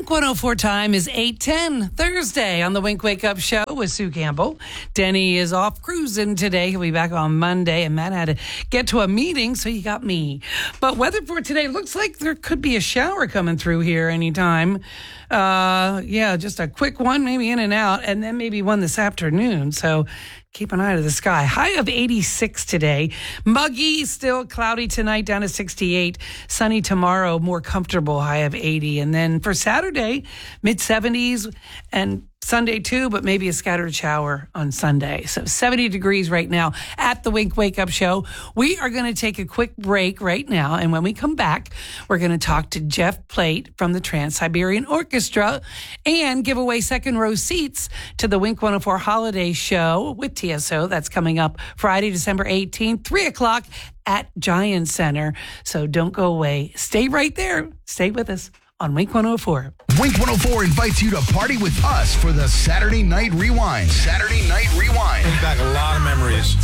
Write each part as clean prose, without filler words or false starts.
Wink 104 time is 8:10 Thursday on the Wink Wake Up Show with Sue Campbell. Denny is off cruising today. He'll be back on Monday, and Matt had to get to a meeting, so he got me. But weather for today looks like there could be a shower coming through here anytime. Just a quick one, maybe in and out, and then maybe one this afternoon. So keep an eye to the sky. High of 86 today. Muggy, still cloudy tonight, down to 68. Sunny tomorrow, more comfortable, high of 80. And then for Saturday, mid-70s, and Sunday too, but maybe a scattered shower on Sunday. So 70 degrees right now at the Wink Wake Up Show. We are going to take a quick break right now. And when we come back, we're going to talk to Jeff Plate from the Trans-Siberian Orchestra and give away second row seats to the Wink 104 Holiday Show with TSO. That's coming up Friday, December 18th, 3 o'clock at Giant Center. So don't go away. Stay right there. Stay with us on Wink 104. Wink 104 invites you to party with us for the Saturday Night Rewind. Saturday Night Rewind. Brings back a lot of memories.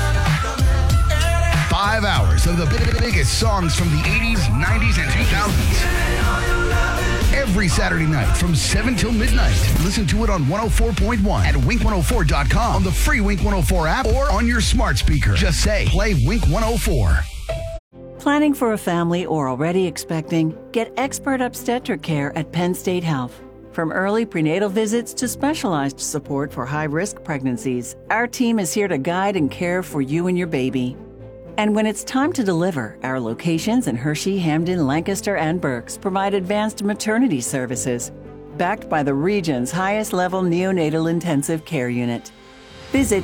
5 hours of the biggest songs from the 80s, 90s, and 2000s. Every Saturday night from 7 till midnight. Listen to it on 104.1 at wink104.com, on the free Wink 104 app, or on your smart speaker. Just say, play Wink 104. Planning for a family or already expecting? Get expert obstetric care at Penn State Health. From early prenatal visits to specialized support for high-risk pregnancies, our team is here to guide and care for you and your baby. And when it's time to deliver, our locations in Hershey, Hamden, Lancaster, and Berks provide advanced maternity services, backed by the region's highest-level neonatal intensive care unit. Visit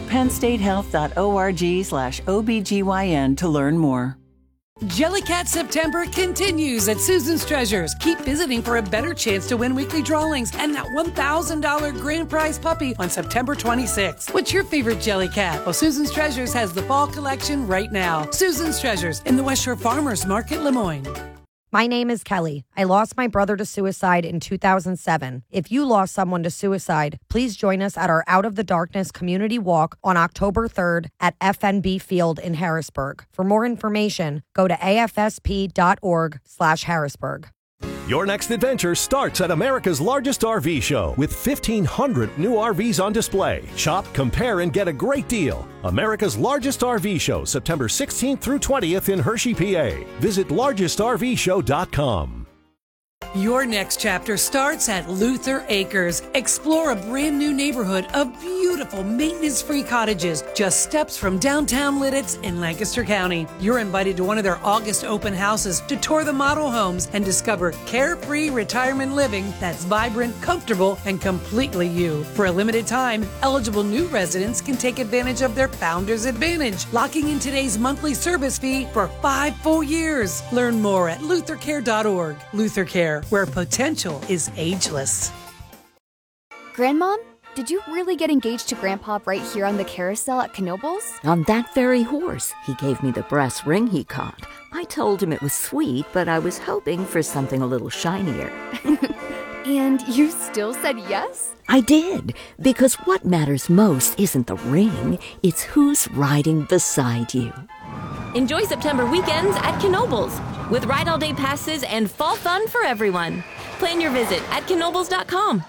pennstatehealth.org/OBGYN to learn more. Jellycat September continues at Susan's Treasures. Keep visiting for a better chance to win weekly drawings and that $1,000 grand prize puppy on September 26th. What's your favorite Jellycat? Well, Susan's Treasures has the fall collection right now. Susan's Treasures in the West Shore Farmers Market, Lemoyne. My name is Kelly. I lost my brother to suicide in 2007. If you lost someone to suicide, please join us at our Out of the Darkness community walk on October 3rd at FNB Field in Harrisburg. For more information, go to afsp.org/Harrisburg. Your next adventure starts at America's largest RV show with 1,500 new RVs on display. Shop, compare, and get a great deal. America's largest RV show, September 16th through 20th in Hershey, PA. Visit largestrvshow.com. Your next chapter starts at Luther Acres. Explore a brand new neighborhood of beautiful maintenance-free cottages just steps from downtown Lidditz in Lancaster County. You're invited to one of their August open houses to tour the model homes and discover carefree retirement living that's vibrant, comfortable, and completely you. For a limited time, eligible new residents can take advantage of their Founders Advantage, locking in today's monthly service fee for 5 full years. Learn more at luthercare.org. Luther Care, where potential is ageless. Grandmom, did you really get engaged to Grandpa right here on the carousel at Knoebels? On that very horse. He gave me the brass ring he caught. I told him it was sweet, but I was hoping for something a little shinier. And you still said yes? I did, because what matters most isn't the ring, it's who's riding beside you. Enjoy September weekends at Knoebels with ride all day passes and fall fun for everyone. Plan your visit at knoebels.com.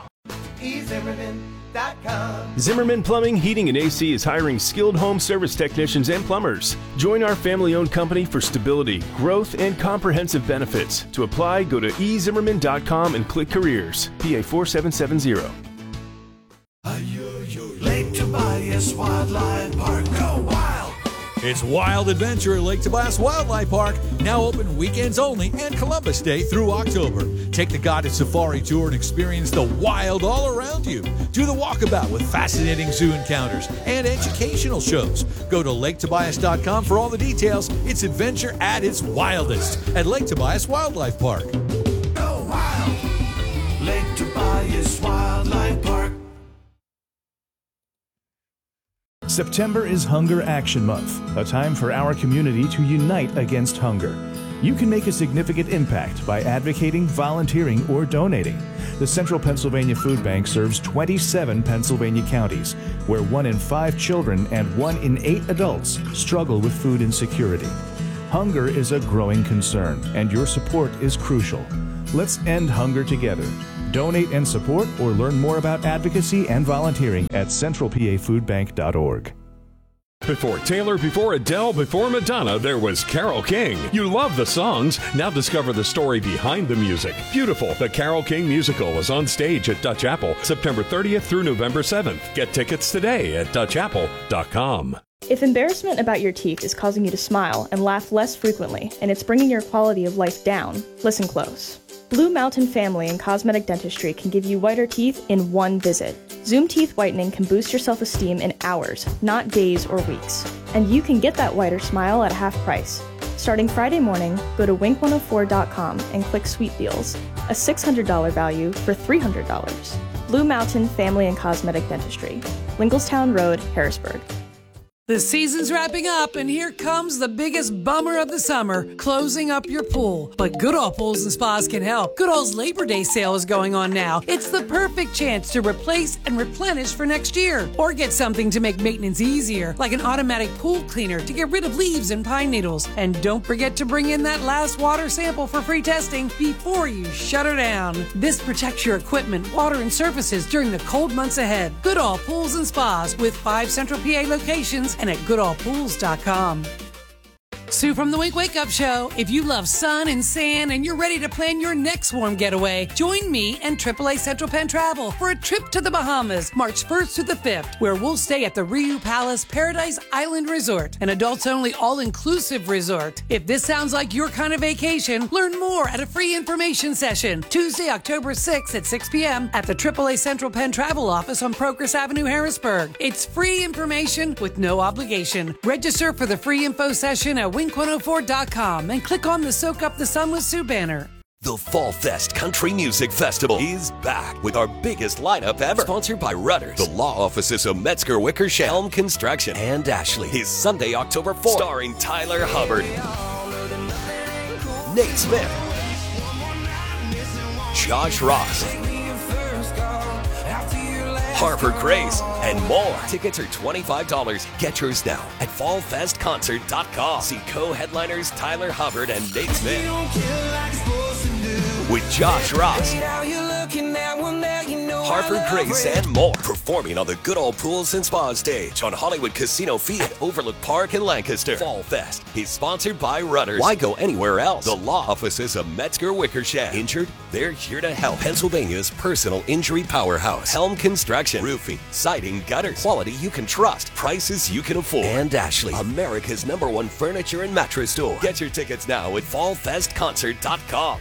Zimmerman Plumbing, Heating, and AC is hiring skilled home service technicians and plumbers. Join our family-owned company for stability, growth, and comprehensive benefits. To apply, go to ezimmerman.com and click Careers. PA 4770. Lake Tobias Wildlife Park. Go wild! It's Wild Adventure at Lake Tobias Wildlife Park, now open weekends only and Columbus Day through October. Take the guided safari tour and experience the wild all around you. Do the walkabout with fascinating zoo encounters and educational shows. Go to laketobias.com for all the details. It's adventure at its wildest at Lake Tobias Wildlife Park. Go wild! Lake Tobias Wildlife Park. September is Hunger Action Month, a time for our community to unite against hunger. You can make a significant impact by advocating, volunteering, or donating. The Central Pennsylvania Food Bank serves 27 Pennsylvania counties, where 1 in 5 children and 1 in 8 adults struggle with food insecurity. Hunger is a growing concern, and your support is crucial. Let's end hunger together. Donate and support or learn more about advocacy and volunteering at centralpafoodbank.org. Before Taylor, before Adele, before Madonna, there was Carole King. You love the songs. Now discover the story behind the music. Beautiful. The Carole King musical is on stage at Dutch Apple, September 30th through November 7th. Get tickets today at DutchApple.com. If embarrassment about your teeth is causing you to smile and laugh less frequently, and it's bringing your quality of life down, listen close. Blue Mountain Family and Cosmetic Dentistry can give you whiter teeth in one visit. Zoom Teeth Whitening can boost your self-esteem in hours, not days or weeks. And you can get that whiter smile at half price. Starting Friday morning, go to wink104.com and click Sweet Deals, a $600 value for $300. Blue Mountain Family and Cosmetic Dentistry, Lincolnstown Road, Harrisburg. The season's wrapping up, and here comes the biggest bummer of the summer, closing up your pool. But Goodall Pools and Spas can help. Goodall's Labor Day sale is going on now. It's the perfect chance to replace and replenish for next year. Or get something to make maintenance easier, like an automatic pool cleaner to get rid of leaves and pine needles. And don't forget to bring in that last water sample for free testing before you shut her down. This protects your equipment, water, and surfaces during the cold months ahead. Goodall Pools and Spas with 5 Central PA locations and at goodallpools.com. Sue from the Wink Wake Up Show. If you love sun and sand and you're ready to plan your next warm getaway, join me and AAA Central Penn Travel for a trip to the Bahamas, March 1st through the 5th, where we'll stay at the Riu Palace Paradise Island Resort, an adults-only all-inclusive resort. If this sounds like your kind of vacation, learn more at a free information session, Tuesday, October 6th at 6 p.m. at the AAA Central Penn Travel office on Progress Avenue, Harrisburg. It's free information with no obligation. Register for the free info session at wink104.com and click on the Soak Up the Sun with Sue banner. The Fall Fest Country Music Festival is back with our biggest lineup ever. Sponsored by Rudders, the law offices of Metzger Wickersham, Helm Construction, and Ashley. Is Sunday, October 4th, starring Tyler Hubbard, Nate Smith, Josh Ross, Harper Grace, and more. Tickets are $25. Get yours now at fallfestconcert.com. See co-headliners Tyler Hubbard and Nate Smith with Josh Ross, Harper Grace, and more. Performing on the Goodall Pools and Spa stage on Hollywood Casino Field at Overlook Park in Lancaster. Fall Fest is sponsored by Rudders. Why go anywhere else? The law offices of Metzger Wickersham. Injured? They're here to help. Pennsylvania's personal injury powerhouse. Helm Construction. Roofing, siding, gutters. Quality you can trust. Prices you can afford. And Ashley, America's #1 furniture and mattress store. Get your tickets now at fallfestconcert.com.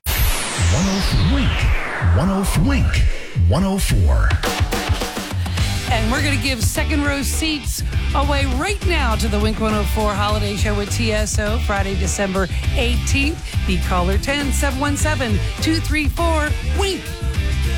104. And we're going to give second row seats away right now to the Wink 104 Holiday Show with TSO, Friday, December 18th. Be caller 10-717-234-WINK.